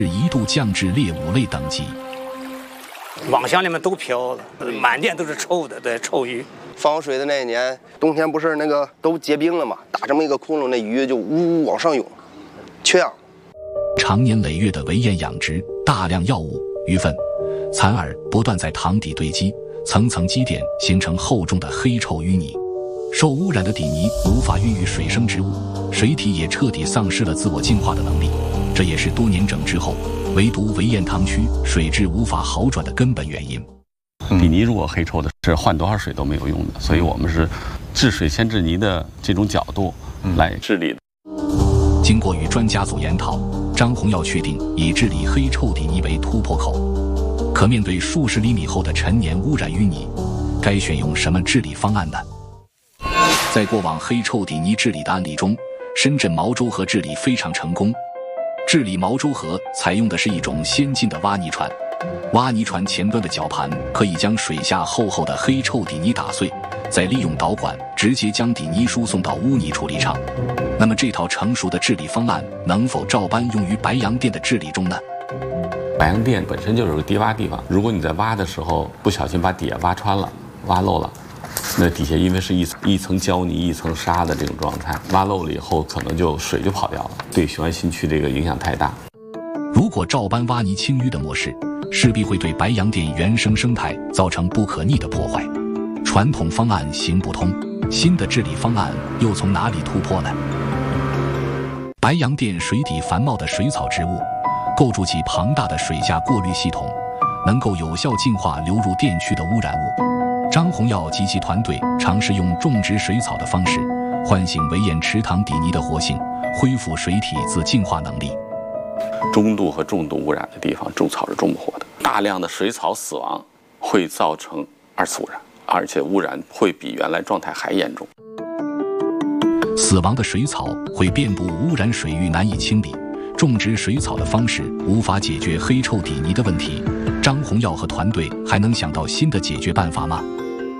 一度降至劣5类等级。 网箱里面都飘了，满店都是臭的，对，臭鱼。 放水的那一年，冬天不是那个都结冰了嘛，打这么一个窟窿，那鱼就呜呜往上涌，缺氧。 长年累月的围堰养殖，大量药物、鱼粪、残饵不断在塘底堆积，层层积淀，形成厚重的黑臭淤泥。受污染的底泥无法孕育水生植物，水体也彻底丧失了自我净化的能力。这也是多年整治后，唯独围堰塘区水质无法好转的根本原因。 底泥如果黑臭的，是换多少水都没有用的，所以我们是治水先治泥的这种角度来治理的。 经过与专家组研讨，张洪耀确定以治理黑臭底泥为突破口。可面对数十厘米厚的陈年污染淤泥，该选用什么治理方案呢？在过往黑臭底泥治理的案例中，深圳毛洲河治理非常成功。治理毛洲河采用的是一种先进的挖泥船，挖泥船前端的绞盘可以将水下厚厚的黑臭底泥打碎，再利用导管直接将底泥输送到污泥处理厂。那么这套成熟的治理方案能否照搬用于白洋淀的治理中呢？ 白洋淀本身就是个低洼地方，如果你在挖的时候不小心把底下挖穿了、挖漏了，那底下因为是一层胶泥一层沙的这种状态，挖漏了以后可能就水就跑掉了，对雄安新区这个影响太大。 如果照搬挖泥清淤的模式，势必会对白洋淀原生生态造成不可逆的破坏。传统方案行不通，新的治理方案又从哪里突破呢？白洋淀水底繁茂的水草植物，构筑起庞大的水下过滤系统，能够有效净化流入电区的污染物。张洪耀及其团队尝试用种植水草的方式，唤醒围堰池塘底泥的活性，恢复水体自净化能力。 中度和重度污染的地方，种草是种不活的。大量的水草死亡会造成二次污染，而且污染会比原来状态还严重。 死亡的水草会遍布污染水域，难以清理。种植水草的方式无法解决黑臭底泥的问题，张洪耀和团队还能想到新的解决办法吗？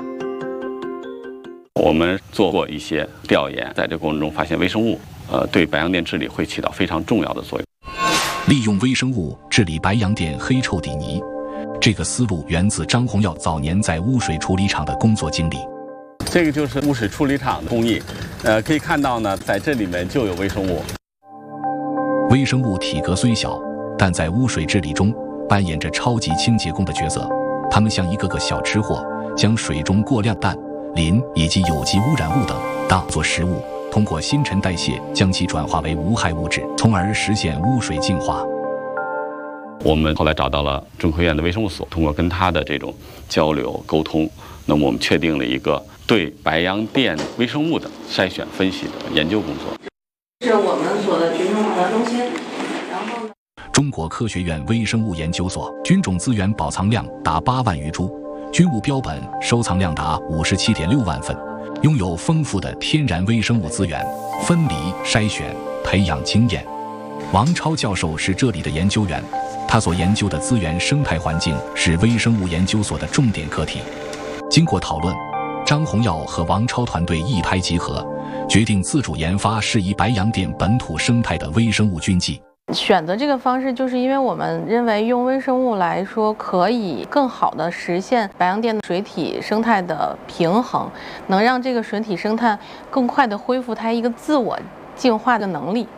我们做过一些调研，在这个过程中发现微生物对白洋淀治理会起到非常重要的作用。 利用微生物治理白洋淀黑臭底泥，这个思路源自张洪耀早年在污水处理厂的工作经历。 这个就是污水处理厂的工艺，可以看到呢，在这里面就有微生物。 微生物体格虽小，但在污水治理中扮演着超级清洁工的角色。它们像一个个小吃货，将水中过量氮、磷以及有机污染物等当作食物，通过新陈代谢将其转化为无害物质，从而实现污水净化。 我们后来找到了中科院的微生物所，通过跟他的这种交流沟通，那么我们确定了一个对白洋淀微生物的筛选分析的研究工作。 是我们所的菌种保存中心，然后呢， 中国科学院微生物研究所菌种资源保藏量达8万余株，菌物标本收藏量达57.6万份，拥有丰富的天然微生物资源，分离、筛选、培养经验。王超教授是这里的研究员，他所研究的资源生态环境是微生物研究所的重点课题。经过讨论，张洪耀和王超团队一拍即合，决定自主研发适宜白洋淀本土生态的微生物菌剂。 选择这个方式，就是因为我们认为用微生物来说，可以更好的实现白洋淀的水体生态的平衡，能让这个水体生态更快的恢复它一个自我净化的能力。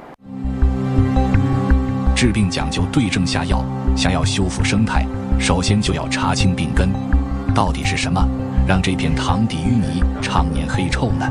治病讲究对症下药，想要修复生态，首先就要查清病根，到底是什么让这片塘底淤泥常年黑臭呢？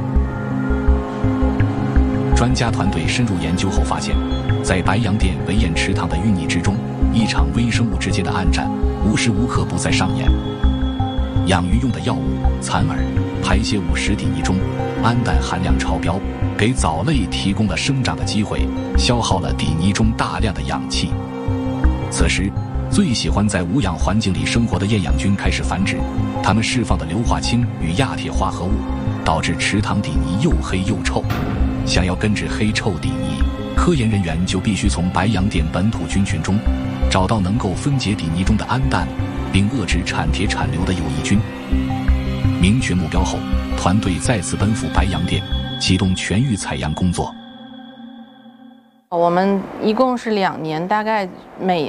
专家团队深入研究后发现，在白洋淀围堰池塘的淤泥之中，一场微生物之间的暗战无时无刻不在上演。养鱼用的药物、残饵、排泄物使底泥中氨氮含量超标，给藻类提供了生长的机会，消耗了底泥中大量的氧气。此时，最喜欢在无氧环境里生活的厌氧菌开始繁殖，它们释放的硫化氢与亚铁化合物，导致池塘底泥又黑又臭。想要根治黑臭底泥，科研人员就必须从白洋淀本土菌群中找到能够分解底泥中的氨氮，并遏制产铁产硫的有益菌。明确目标后，团队再次奔赴白洋淀，启动全域采样工作。 我们一共是2年，大概每